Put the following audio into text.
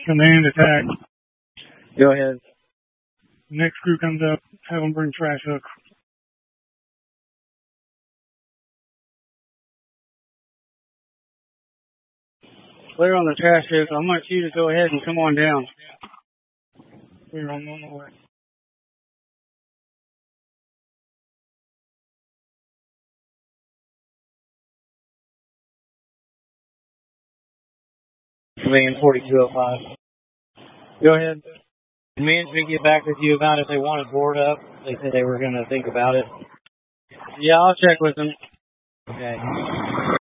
Command attack. Go ahead. Next crew comes up, have them bring trash hook. Clear on the trash hook. I want you to go ahead and come on down. Clear on the way. Command 4205. Go ahead. Did management get back with you about if they wanted board up? They said they were going to think about it. Yeah, I'll check with them. Okay.